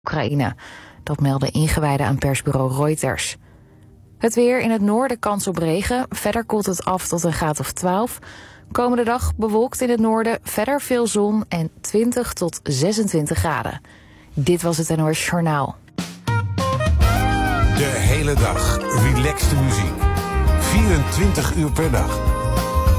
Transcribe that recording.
Oekraïne. Dat melden ingewijden aan persbureau Reuters. Het weer: in het noorden kans op regen. Verder koelt het af tot een graad of 12. Komende dag bewolkt in het noorden, verder veel zon en 20 tot 26 graden. Dit was het NOS Journaal. De hele dag relaxte muziek. 24 uur per dag.